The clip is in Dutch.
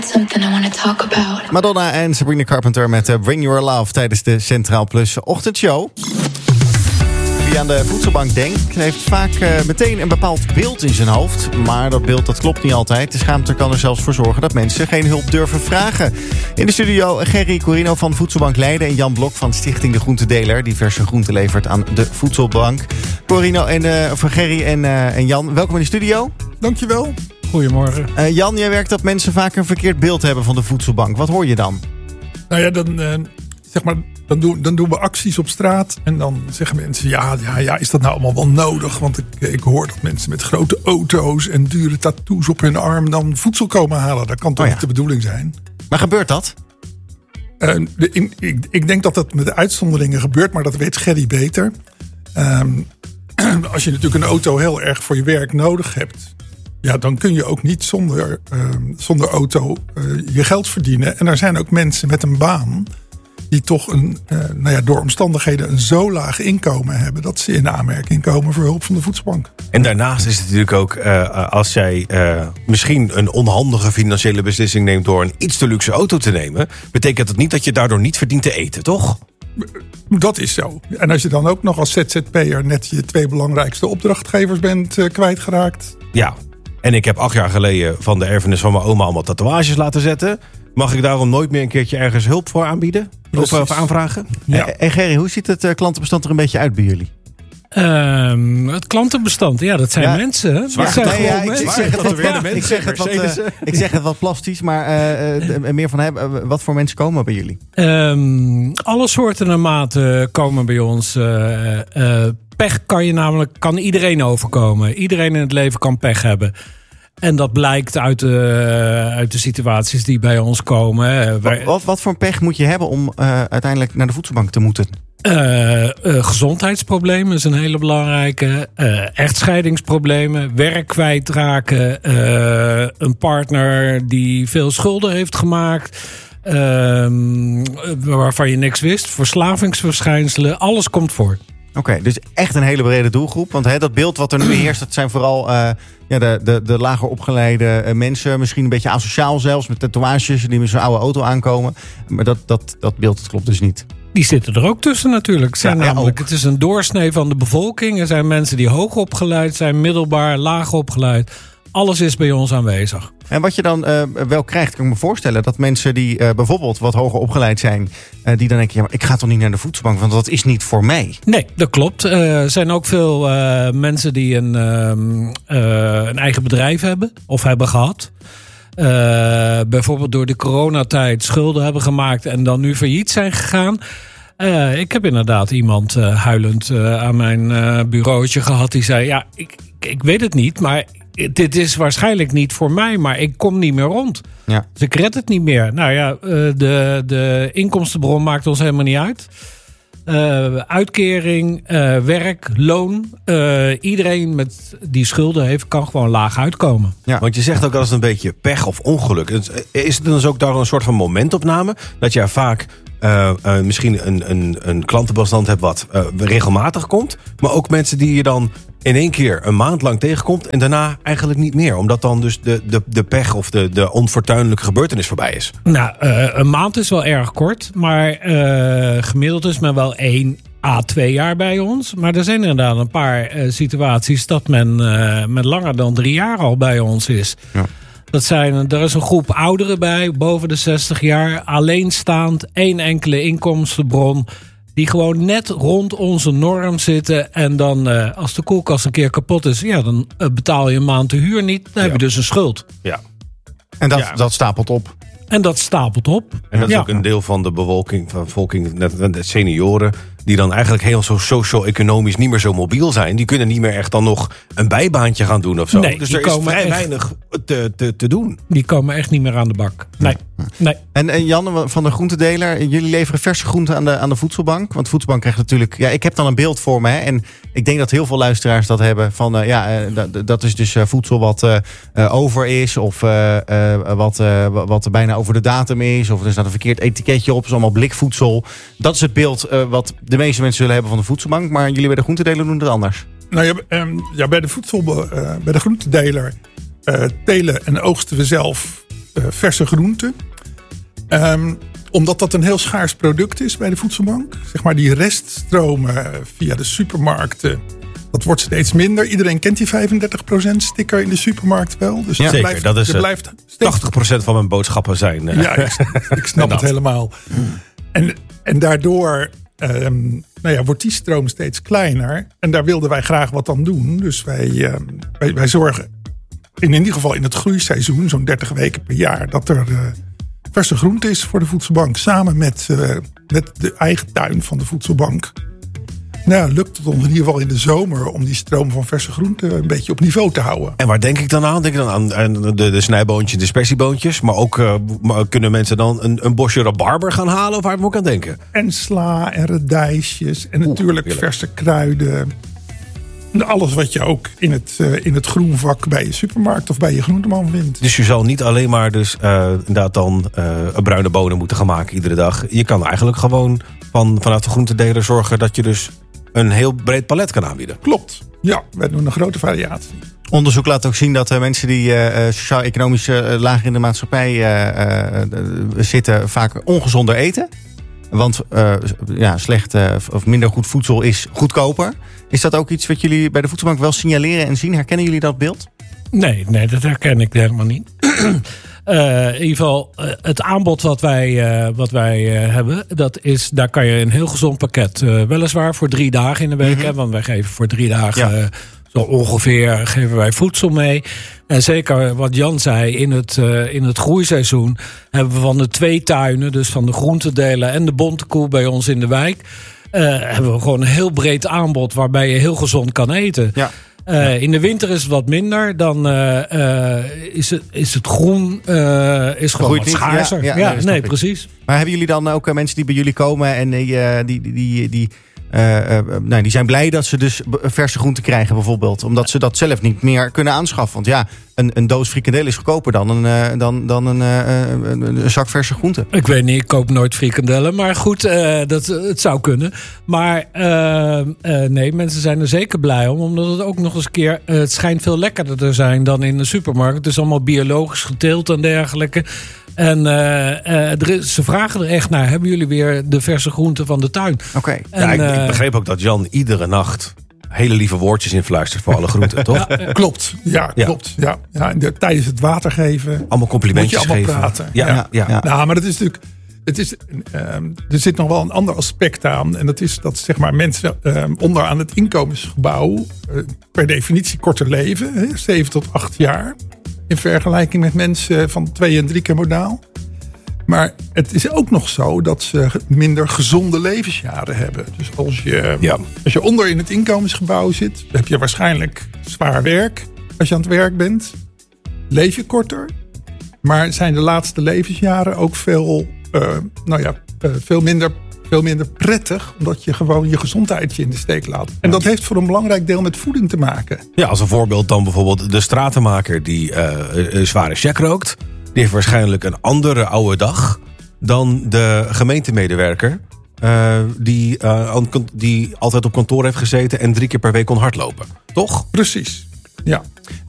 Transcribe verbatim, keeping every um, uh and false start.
Something I want to talk about. Madonna en Sabrina Carpenter met uh, Bring Your Love tijdens de Centraal Plus ochtendshow. Wie aan de voedselbank denkt, heeft vaak uh, meteen een bepaald beeld in zijn hoofd. Maar dat beeld dat klopt niet altijd. De schaamte kan er zelfs voor zorgen dat mensen geen hulp durven vragen. In de studio Gerry Corino van Voedselbank Leiden en Jan Blok van Stichting De Groentedeler, die verse groenten levert aan de voedselbank. Corino en uh, voor Gerry en, uh, en Jan, welkom in de studio. Dankjewel. Goedemorgen. Uh, Jan, jij werkt dat mensen vaak een verkeerd beeld hebben van de voedselbank. Wat hoor je dan? Nou ja, dan, uh, zeg maar, dan, doen, dan doen we acties op straat. En dan zeggen mensen, ja, ja, ja is dat nou allemaal wel nodig? Want ik, ik hoor dat mensen met grote auto's en dure tattoos op hun arm dan voedsel komen halen. Dat kan toch oh ja. niet de bedoeling zijn? Maar gebeurt dat? Uh, de, in, ik, ik denk dat dat met de uitzonderingen gebeurt, maar dat weet Gerry beter. Um, als je natuurlijk een auto heel erg voor je werk nodig hebt, ja, dan kun je ook niet zonder, uh, zonder auto uh, je geld verdienen. En er zijn ook mensen met een baan die toch een, uh, nou ja, door omstandigheden een zo laag inkomen hebben dat ze in aanmerking komen voor hulp van de voedselbank. En daarnaast is het natuurlijk ook, uh, als jij uh, misschien een onhandige financiële beslissing neemt door een iets te luxe auto te nemen, betekent dat niet dat je daardoor niet verdient te eten, toch? Dat is zo. En als je dan ook nog als Z Z P'er net je twee belangrijkste opdrachtgevers bent uh, kwijtgeraakt. Ja. En ik heb acht jaar geleden van de erfenis van mijn oma allemaal tatoeages laten zetten. Mag ik daarom nooit meer een keertje ergens hulp voor aanbieden? Of, of aanvragen? Ja. En, en Gerry, hoe ziet het uh, klantenbestand er een beetje uit bij jullie? Um, het klantenbestand, ja, dat zijn ja. mensen. Hè? Dat zijn nee, ja, mensen. Ik zeg het wat, ja, ik zeg het wat, uh, ik zeg het wat plastisch, maar uh, uh, meer van hebben. Uh, wat voor mensen komen bij jullie? Um, alle soorten en maten komen bij ons. Uh, uh, pech kan je namelijk, kan iedereen overkomen. Iedereen in het leven kan pech hebben. En dat blijkt uit de, uit de situaties die bij ons komen. Wat, wat, wat voor pech moet je hebben om uh, uiteindelijk naar de voedselbank te moeten? Uh, uh, gezondheidsproblemen is een hele belangrijke. Uh, echtscheidingsproblemen, werk kwijtraken. Uh, een partner die veel schulden heeft gemaakt. Uh, waarvan je niks wist. Verslavingsverschijnselen. Alles komt voor. Oké, okay, dus echt een hele brede doelgroep. Want hè, dat beeld wat er nu heerst, dat zijn vooral uh, ja, de, de, de lager opgeleide uh, mensen. Misschien een beetje asociaal zelfs, met tatoeages die met zo'n oude auto aankomen. Maar dat, dat, dat beeld dat klopt dus niet. Die zitten er ook tussen natuurlijk. Zijn ja, namelijk, ja, het is een doorsnee van de bevolking. Er zijn mensen die hoog opgeleid zijn, middelbaar, laag opgeleid. Alles is bij ons aanwezig. En wat je dan uh, wel krijgt, kan ik me voorstellen, dat mensen die uh, bijvoorbeeld wat hoger opgeleid zijn, uh, die dan denken, ja, maar ik ga toch niet naar de voedselbank, want dat is niet voor mij. Nee, dat klopt. Er uh, zijn ook veel uh, mensen die een, uh, uh, een eigen bedrijf hebben of hebben gehad. Uh, bijvoorbeeld door de coronatijd schulden hebben gemaakt en dan nu failliet zijn gegaan. Uh, ik heb inderdaad iemand uh, huilend uh, aan mijn uh, bureautje gehad die zei, ja, ik, ik weet het niet, maar dit is waarschijnlijk niet voor mij, maar ik kom niet meer rond. Ja. Dus ik red het niet meer. Nou ja, de, de inkomstenbron maakt ons helemaal niet uit. Uh, uitkering, uh, werk, loon. Uh, iedereen met die schulden heeft, kan gewoon laag uitkomen. Ja. Want je zegt ook dat het een beetje pech of ongeluk. Is het dan dus ook daar een soort van momentopname? Dat je vaak uh, uh, misschien een, een, een klantenbestand hebt wat uh, regelmatig komt. Maar ook mensen die je dan in één keer een maand lang tegenkomt en daarna eigenlijk niet meer. Omdat dan dus de, de, de pech of de, de onfortuinlijke gebeurtenis voorbij is. Nou, uh, een maand is wel erg kort. Maar uh, gemiddeld is men wel één à twee jaar bij ons. Maar er zijn inderdaad een paar uh, situaties dat men uh, met langer dan drie jaar al bij ons is. Ja. Dat zijn, er is een groep ouderen bij, boven de zestig jaar, alleenstaand, één enkele inkomstenbron, die gewoon net rond onze norm zitten. En dan, uh, als de koelkast een keer kapot is, ja, dan uh, betaal je een maand de huur niet. Dan ja. heb je dus een schuld. Ja. En dat, ja. dat stapelt op. En dat stapelt op. En dat is ja. ook een deel van de bevolking, van bevolking, net de senioren, die dan eigenlijk heel zo socio-economisch niet meer zo mobiel zijn. Die kunnen niet meer echt dan nog een bijbaantje gaan doen of zo. Nee, dus er is vrij echt weinig te, te, te doen. Die komen echt niet meer aan de bak. Nee. nee. En, en Jan van de Groentedeler, jullie leveren verse groenten aan de, aan de voedselbank. Want de voedselbank krijgt natuurlijk, ja, ik heb dan een beeld voor me. Hè, en ik denk dat heel veel luisteraars dat hebben. Van uh, ja, uh, dat, dat is dus uh, voedsel wat uh, uh, over is. Of uh, uh, wat, uh, wat bijna over de datum is. Of er staat een verkeerd etiketje op. Het is allemaal blikvoedsel. Dat is het beeld uh, wat de meeste mensen zullen hebben van de voedselbank. Maar jullie bij de Groentedeler doen het anders. Nou ja, um, ja bij de voedsel, uh, bij de Groentedeler uh, telen en oogsten we zelf uh, verse groenten. Um, omdat dat een heel schaars product is bij de voedselbank. Zeg maar die reststromen via de supermarkten. Dat wordt steeds minder. Iedereen kent die vijfendertig procent sticker in de supermarkt wel. Dus ja, er zeker, blijft, dat is er blijft steeds... tachtig procent van mijn boodschappen zijn. Uh, ja, ik, ik snap het helemaal. En, en daardoor um, nou ja, wordt die stroom steeds kleiner. En daar wilden wij graag wat aan doen. Dus wij, um, wij, wij zorgen in ieder geval in het groeiseizoen, zo'n dertig weken per jaar, dat er uh, verse groente is voor de voedselbank. Samen met, uh, met de eigen tuin van de voedselbank. Nou ja, lukt het ons in ieder geval in de zomer om die stroom van verse groenten een beetje op niveau te houden. En waar denk ik dan aan? Denk ik dan aan, aan de, de snijboontjes, de spersieboontjes. Maar ook uh, maar kunnen mensen dan een, een bosje rabarber gaan halen? Of waar moet ik aan denken? En sla en radijsjes. En natuurlijk Oeh, verse kruiden. Alles wat je ook in het, uh, in het groenvak bij je supermarkt of bij je groenteman vindt. Dus je zal niet alleen maar dus, uh, inderdaad dan uh, een bruine bonen moeten gaan maken iedere dag. Je kan eigenlijk gewoon van, vanuit de groentedeler zorgen dat je dus een heel breed palet kan aanbieden. Klopt. Ja, we doen een grote variatie. Onderzoek laat ook zien dat uh, mensen die uh, sociaal-economisch uh, lager in de maatschappij uh, uh, zitten vaak ongezonder eten. Want uh, ja, slecht uh, of minder goed voedsel is goedkoper. Is dat ook iets wat jullie bij de voedselbank wel signaleren en zien? Herkennen jullie dat beeld? Nee, nee, dat herken ik helemaal niet. Uh, in ieder geval, uh, het aanbod wat wij, uh, wat wij uh, hebben, dat is, daar kan je een heel gezond pakket, uh, weliswaar voor drie dagen in de week, mm-hmm. hè, want wij geven voor drie dagen ja. uh, zo ongeveer geven wij voedsel mee. En zeker wat Jan zei, in het, uh, in het groeiseizoen hebben we van de twee tuinen, dus van de groentedelen en de bontekoe bij ons in de wijk, uh, hebben we gewoon een heel breed aanbod waarbij je heel gezond kan eten. Ja. Uh, in de winter is het wat minder. Dan uh, uh, is, het, is het groen uh, is gewoon wat schaarser. Ja, ja, ja, nee, nee precies. Maar hebben jullie dan ook uh, mensen die bij jullie komen en uh, die, die, die, die, uh, uh, nou, die zijn blij dat ze dus verse groenten krijgen bijvoorbeeld? Omdat ze dat zelf niet meer kunnen aanschaffen. Want ja, een, een doos frikandel is goedkoper dan een, uh, dan, dan een, uh, een, een zak verse groenten. Ik weet niet, ik koop nooit frikandellen. Maar goed, uh, dat, het zou kunnen. Maar uh, uh, nee, mensen zijn er zeker blij om. Omdat het ook nog eens een keer, uh, het schijnt veel lekkerder te zijn dan in de supermarkt. Het is allemaal biologisch geteeld en dergelijke. En uh, uh, er is, ze vragen er echt naar. Hebben jullie weer de verse groenten van de tuin? Oké. Okay. Ja, ik, ik begreep ook dat Jan iedere nacht hele lieve woordjes influistert voor alle groenten, toch? Ja, klopt. Ja, ja. klopt. Ja. Ja, de, tijdens het water geven. Allemaal complimentjes moet je allemaal geven. praten. Ja, ja. Ja. Ja. Nou, maar dat is natuurlijk. Het is, um, er zit nog wel een ander aspect aan. En dat is dat zeg maar, mensen um, onderaan het inkomensgebouw uh, per definitie korter leven. Hè, zeven tot acht jaar. In vergelijking met mensen van twee en drie keer modaal. Maar het is ook nog zo dat ze minder gezonde levensjaren hebben. Dus als je, ja. als je onder in het inkomensgebouw zit, heb je waarschijnlijk zwaar werk. Als je aan het werk bent, leef je korter. Maar zijn de laatste levensjaren ook veel, uh, nou ja, uh, veel, minder, veel minder prettig. Omdat je gewoon je gezondheidje in de steek laat. En dat heeft voor een belangrijk deel met voeding te maken. Ja, als een voorbeeld dan bijvoorbeeld de stratenmaker die uh, een zware check rookt. Die heeft waarschijnlijk een andere oude dag dan de gemeentemedewerker uh, die, uh, die altijd op kantoor heeft gezeten en drie keer per week kon hardlopen. Toch? Precies, ja.